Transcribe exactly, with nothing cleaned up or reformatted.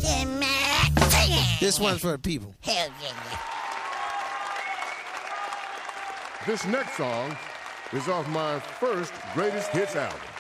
This one's for the people. Hell yeah. This next song is off my first greatest hits album.